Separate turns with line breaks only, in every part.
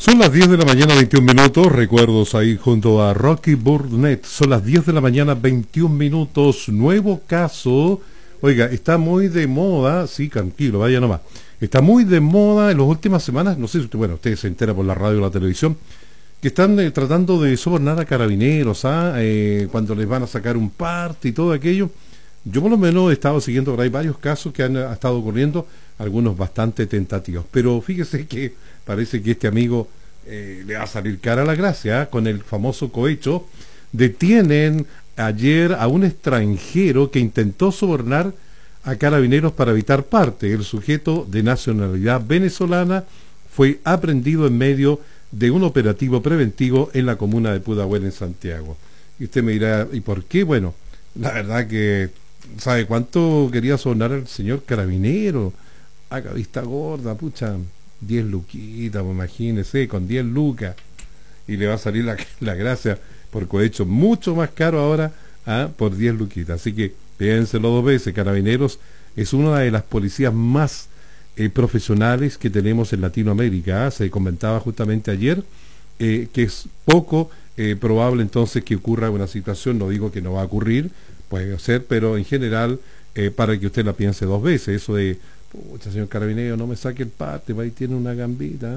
Son las 10 de la mañana, 21 minutos. Recuerdos ahí junto a Rocky Burnett. Son las 10 de la mañana, 21 minutos. Nuevo caso. Oiga, está muy de moda. Sí, tranquilo, vaya nomás. Está muy de moda en las últimas semanas. No sé si bueno, ustedes se enteran por la radio o la televisión. Que están tratando de sobornar a carabineros, cuando les van a sacar un parte y todo aquello. Yo por lo menos he estado siguiendo, pero hay varios casos que han estado ocurriendo, algunos bastante tentativos. Pero fíjese que parece que este amigo le va a salir cara a la gracia, con el famoso cohecho. Detienen ayer a un extranjero que intentó sobornar a carabineros para evitar parte. El sujeto de nacionalidad venezolana fue aprendido en medio de un operativo preventivo en la comuna de Pudahuel, en Santiago. Y usted me dirá, ¿y por qué? Bueno, la verdad que, ¿sabe cuánto quería sobornar al señor carabinero? Haga vista gorda, pucha, 10 luquitas, pues imagínese, con 10 lucas. Y le va a salir la gracia por cohecho mucho más caro ahora, por 10 luquitas. Así que piénselo dos veces. Carabineros es una de las policías más profesionales que tenemos en Latinoamérica. Se comentaba justamente ayer que es poco probable entonces que ocurra una situación. No digo que no va a ocurrir, puede ser, pero en general para que usted la piense dos veces. Eso de, pucha, señor carabinero, no me saque el parte, ahí tiene una gambita.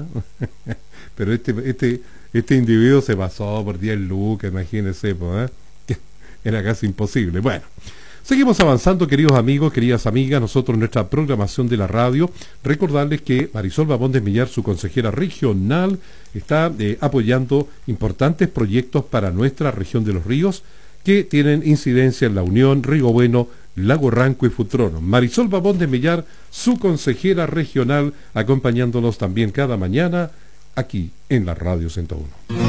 Pero este individuo se pasó por 10 lucas, imagínese, pues, era casi imposible. Bueno, seguimos avanzando, queridos amigos, queridas amigas, nosotros en nuestra programación de la radio. Recordarles que Marisol Babón de Millar, su consejera regional, está apoyando importantes proyectos para nuestra región de los ríos que tienen incidencia en La Unión, Río Bueno, Lago Ranco y Futrono. Marisol Babón de Millar, su consejera regional, acompañándonos también cada mañana aquí en la Radio 101.